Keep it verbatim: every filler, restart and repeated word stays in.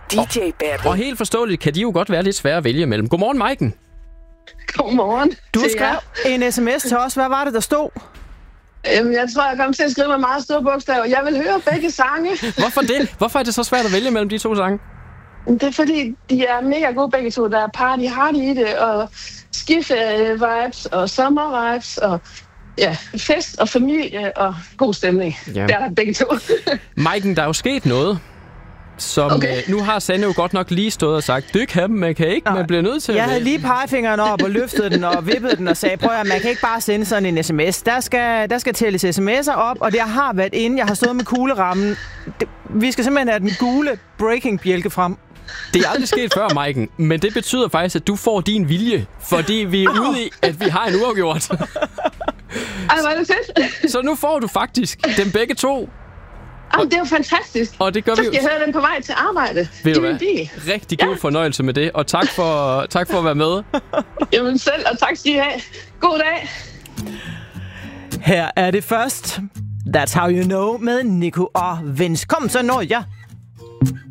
D J Battle. Og helt forståeligt kan de jo godt være lidt svære at vælge mellem. Godmorgen, Maiken. Godmorgen. Du skrev en sms til os. Hvad var det, der stod? Jamen, jeg tror, jeg kom til at skrive med meget store bogstaver. Jeg vil høre begge sange. Hvorfor det? Hvorfor er det så svært at vælge mellem de to sange? Det er fordi, de er mega gode begge to. Der er party hardy i det, og skiferie-vibes, og sommer-vibes, og ja, fest og familie, og god stemning. Ja. Der er begge to. Maiken, der er jo sket noget. Som Okay. øh, nu har Sanne jo godt nok lige stået og sagt, det kan man kan ikke, man bliver nødt til Jeg at havde lige pegefingeren op og løftede den og vippede den og sagde, prøv at man kan ikke bare sende sådan en sms. Der skal, der skal tælles sms'er op, og det har været inden. Jeg har stået med kuglerammen. Det, vi skal simpelthen have den gule breaking-bjælke frem. Det er aldrig sket før, Maiken, men det betyder faktisk, at du får din vilje, fordi vi er ude i, at vi har en uafgjort. Ej, hvor er det fedt. Så nu får du faktisk dem begge to. Jamen, det er jo fantastisk. Og det gør Så vi skal jo. jeg høre den på vej til arbejde. Ved I du min hvad? bil. Rigtig god fornøjelse med det, og tak for, tak for at være med. Jamen selv, og tak skal I have. God dag. Her er det først. That's How You Know med Nico og Vince. Kom så, når jeg...